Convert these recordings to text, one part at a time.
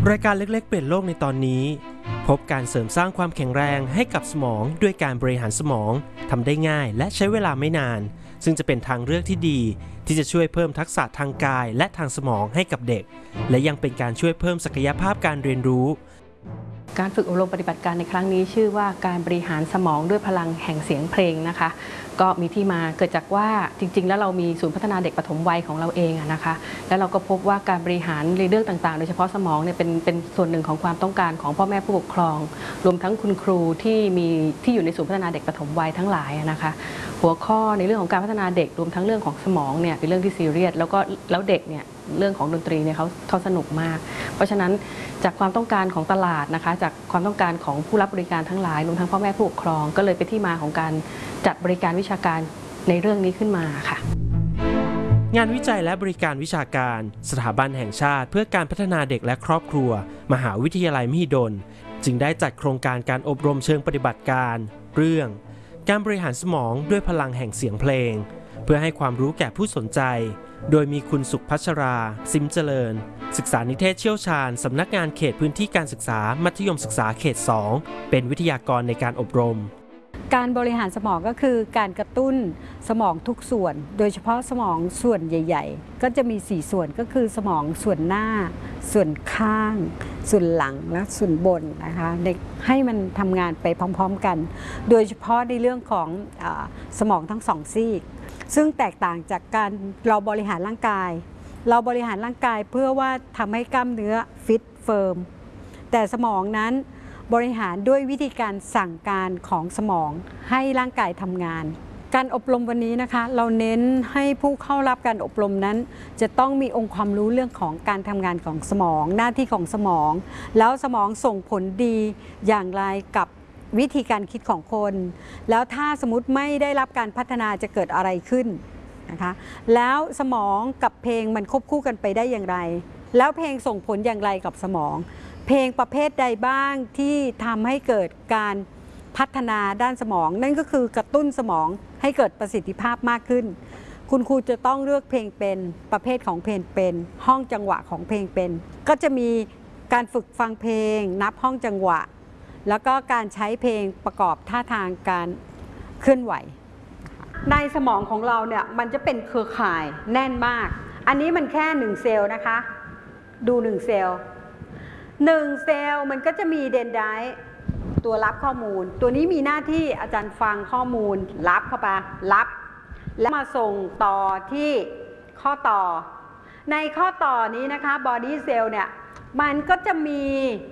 รายการเล็กๆเปลี่ยนโลกในตอนนี้พบการเสริมสร้างความแข็งแรงให้กับสมองด้วยการบริหารสมองทำได้ง่ายและใช้เวลาไม่นานซึ่งจะเป็นทางเลือกที่ดีที่จะช่วยเพิ่มทักษะทางกายและทางสมองให้กับเด็กและยังเป็นการช่วยเพิ่มศักยภาพการเรียนรู้การฝึกอบรมปฏิบัติการในครั้งนี้ชื่อว่าการบริหารสมองด้วยพลังแห่งเสียงเพลงนะคะก็มีที่มาเกิดจากว่าจริงๆแล้วเรามีศูนย์พัฒนาเด็กปฐมวัยของเราเองนะคะแล้วเราก็พบว่าการบริหารในเรื่องต่างๆโดยเฉพาะสมองเนี่ยเป็นส่วนหนึ่งของความต้องการของพ่อแม่ผู้ปกครองรวมทั้งคุณครูที่อยู่ในศูนย์พัฒนาเด็กปฐมวัยทั้งหลายนะคะหัวข้อในเรื่องของการพัฒนาเด็กรวมทั้งเรื่องของสมองเนี่ยเป็นเรื่องที่ซีเรียสแล้วเด็กเนี่ยเรื่องของดนตรีเนี่ยเขาสนุกมากเพราะฉะนั้นจากความต้องการของตลาดนะคะจากความต้องการของผู้รับบริการทั้งหลายรวมทั้งพ่อแม่ผู้ปกครองก็เลยเป็นที่มาของการจัดบริการวิชาการในเรื่องนี้ขึ้นมาค่ะงานวิจัยและบริการวิชาการสถาบันแห่งชาติเพื่อการพัฒนาเด็กและครอบครัวมหาวิทยาลัยมหิดลจึงได้จัดโครงการการอบรมเชิงปฏิบัติการเรื่องการบริหารสมองด้วยพลังแห่งเสียงเพลงเพื่อให้ความรู้แก่ผู้สนใจโดยมีคุณสุขพัชราซิมเจริญศึกษานิเทศเชี่ยวชาญสำนักงานเขตพื้นที่การศึกษามัธยมศึกษาเขต 2เป็นวิทยากรในการอบรมการบริหารสมองก็คือการกระตุ้นสมองทุกส่วนโดยเฉพาะสมองส่วนใหญ่ๆก็จะมี4ส่วนก็คือสมองส่วนหน้าส่วนข้างส่วนหลังและส่วนบนนะคะเด็กให้มันทำงานไปพร้อมๆกันโดยเฉพาะในเรื่องของสมองทั้งสองซีกซึ่งแตกต่างจากการเราบริหารร่างกายเพื่อว่าทำให้กล้ามเนื้อฟิตเฟิร์มแต่สมองนั้นบริหารด้วยวิธีการสั่งการของสมองให้ร่างกายทำงานการอบรมวันนี้นะคะเราเน้นให้ผู้เข้ารับการอบรมนั้นจะต้องมีองค์ความรู้เรื่องของการทำงานของสมองหน้าที่ของสมองแล้วสมองส่งผลดีอย่างไรกับวิธีการคิดของคนแล้วถ้าสมมติไม่ได้รับการพัฒนาจะเกิดอะไรขึ้นนะคะแล้วสมองกับเพลงมันควบคู่กันไปได้อย่างไรแล้วเพลงส่งผลอย่างไรกับสมองเพลงประเภทใดบ้างที่ทำให้เกิดการพัฒนาด้านสมองนั่นก็คือกระตุ้นสมองให้เกิดประสิทธิภาพมากขึ้นคุณครูจะต้องเลือกเพลงเป็นประเภทของเพลงเป็นห้องจังหวะของเพลงเป็นก็จะมีการฝึกฟังเพลงนับห้องจังหวะแล้วก็การใช้เพลงประกอบท่าทางการเคลื่อนไหวในสมองของเราเนี่ยมันจะเป็นเครือข่ายแน่นมากอันนี้มันแค่1เซลล์นะคะดู1เซลล์1เซลล์มันก็จะมีเดนไดต์ตัวรับข้อมูลตัวนี้มีหน้าที่อาจารย์ฟังข้อมูลรับเข้าไปรับแล้วมาส่งต่อที่ข้อต่อในข้อต่อนี้นะคะบอดี้เซลล์เนี่ยมันก็จะมี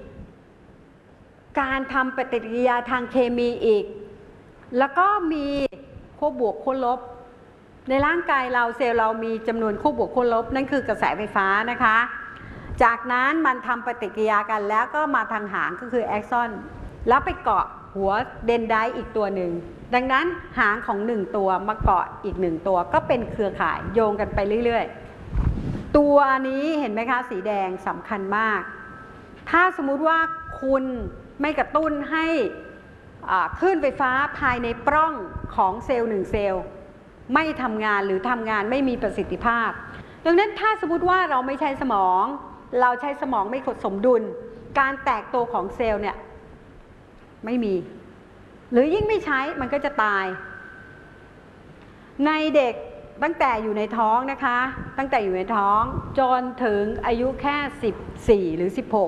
การทำปฏิกิริยาทางเคมีอีกแล้วก็มีขั้วบวกขั้วลบในร่างกายเราเซลล์เรามีจำนวนขั้วบวกขั้วลบนั่นคือกระแสไฟฟ้านะคะจากนั้นมันทำปฏิกิริยากันแล้วก็มาทางหางก็คือแอ็กซอนแล้วไปเกาะหัวเดนไดต์อีกตัวหนึ่งดังนั้นหางของ1ตัวมาเกาะอีก1ตัวก็เป็นเครือข่ายโยงกันไปเรื่อยๆตัวนี้เห็นไหมคะสีแดงสำคัญมากถ้าสมมุติว่าคุณไม่กระตุ้นให้คลื่นไฟฟ้าภายในปล้องของเซลล์1เซลล์ไม่ทำงานหรือทำงานไม่มีประสิทธิภาพดังนั้นถ้าสมมุติว่าเราไม่ใช้สมองเราใช้สมองไม่สมดุลการแตกตัวของเซลล์เนี่ยไม่มีหรือยิ่งไม่ใช้มันก็จะตายในเด็กตั้งแต่อยู่ในท้องนะคะตั้งแต่อยู่ในท้องจนถึงอายุแค่14หรือ16